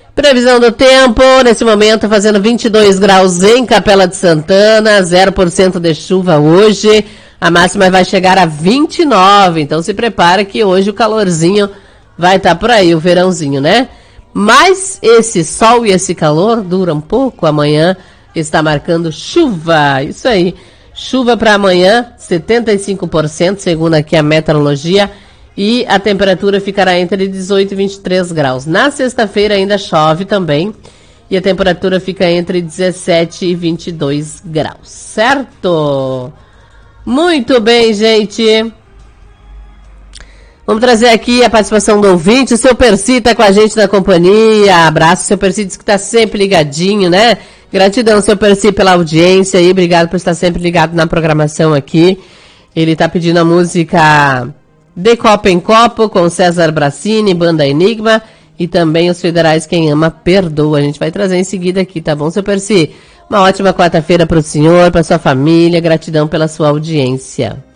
Previsão do tempo, nesse momento fazendo 22 graus em Capela de Santana, 0% de chuva hoje, a máxima vai chegar a 29, então se prepara que hoje o calorzinho vai estar por aí, o verãozinho, né? Mas esse sol e esse calor duram um pouco, amanhã está marcando chuva, isso aí, chuva para amanhã, 75%, segundo aqui a meteorologia, e a temperatura ficará entre 18 e 23 graus. Na sexta-feira ainda chove também. E a temperatura fica entre 17 e 22 graus. Certo? Muito bem, gente. Vamos trazer aqui a participação do ouvinte. O seu Percy está com a gente na companhia. Abraço. O seu Percy diz que está sempre ligadinho, né? Gratidão, seu Percy, pela audiência aí. Obrigado por estar sempre ligado na programação aqui. Ele está pedindo a música... De Copo em Copo, com César Bracini, Banda Enigma, e também os Federais Quem Ama Perdoa. A gente vai trazer em seguida aqui, tá bom, seu Percy? Uma ótima quarta-feira para o senhor, para sua família, gratidão pela sua audiência.